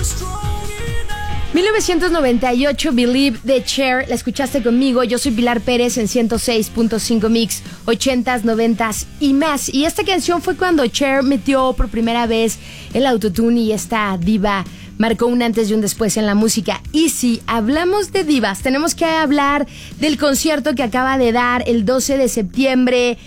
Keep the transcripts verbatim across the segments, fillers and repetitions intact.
mil novecientos noventa y ocho, Believe de Cher, la escuchaste conmigo. Yo soy Pilar Pérez en ciento seis punto cinco Mix, ochentas, noventas y más. Y esta canción fue cuando Cher metió por primera vez el autotune y esta diva marcó un antes y un después en la música. Y si hablamos de divas, tenemos que hablar del concierto que acaba de dar el doce de septiembre,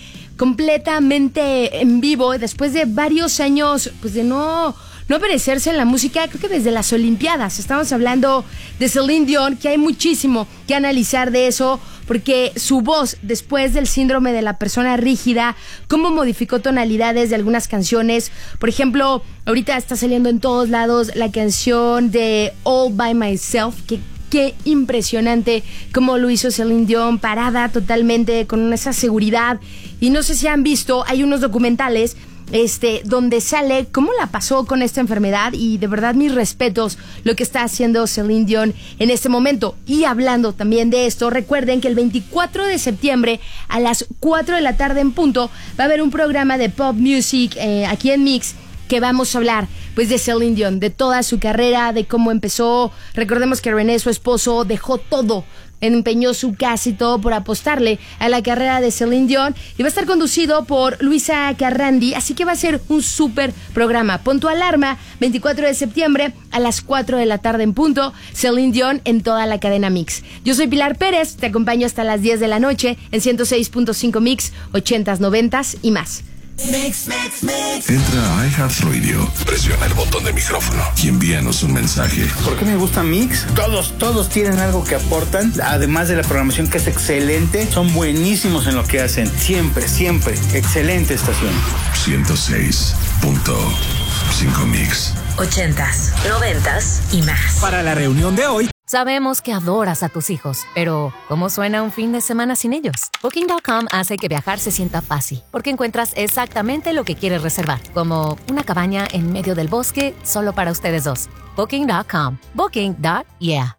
completamente en vivo, después de varios años pues de no... no aparecerse en la música, creo que desde las Olimpiadas. Estamos hablando de Celine Dion, que hay muchísimo que analizar de eso, porque su voz, después del síndrome de la persona rígida, cómo modificó tonalidades de algunas canciones. Por ejemplo, ahorita está saliendo en todos lados la canción de All By Myself, que qué impresionante cómo lo hizo Celine Dion, parada totalmente, con esa seguridad. Y no sé si han visto, hay unos documentales Este, donde sale cómo la pasó con esta enfermedad, y de verdad mis respetos lo que está haciendo Celine Dion en este momento. Y hablando también de esto, recuerden que el veinticuatro de septiembre a las cuatro de la tarde en punto va a haber un programa de pop music eh, aquí en Mix, que vamos a hablar pues de Celine Dion, de toda su carrera, de cómo empezó. Recordemos que René, su esposo, dejó todo, empeñó su casa y todo por apostarle a la carrera de Celine Dion, y va a estar conducido por Luisa Carrandi, así que va a ser un súper programa. Pon tu alarma, veinticuatro de septiembre a las cuatro de la tarde en punto, Celine Dion en toda la cadena Mix. Yo soy Pilar Pérez, te acompaño hasta las diez de la noche en ciento seis punto cinco Mix, ochentas, noventas y más. Mix, mix, mix. Entra a iHeartRadio, presiona el botón de micrófono y envíanos un mensaje. ¿Por qué me gusta Mix? Todos, todos tienen algo que aportan, además de la programación que es excelente. Son buenísimos en lo que hacen, siempre, siempre. Excelente estación. ciento seis punto cinco Mix. Ochentas, noventas y más. Para la reunión de hoy, sabemos que adoras a tus hijos, pero ¿cómo suena un fin de semana sin ellos? Booking punto com hace que viajar se sienta fácil, porque encuentras exactamente lo que quieres reservar, como una cabaña en medio del bosque solo para ustedes dos. Booking punto com. Booking. Yeah.